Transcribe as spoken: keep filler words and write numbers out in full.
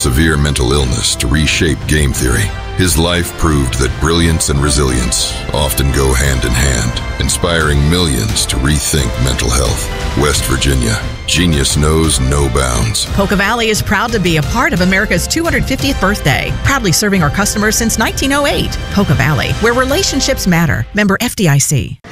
severe mental illness to reshape game theory. His life proved that brilliance and resilience often go hand in hand, inspiring millions to rethink mental health. West Virginia, genius knows no bounds. Polka Valley is proud to be a part of America's two hundred fiftieth birthday, proudly serving our customers since nineteen oh eight. Polka Valley, where relationships matter. Member F D I C.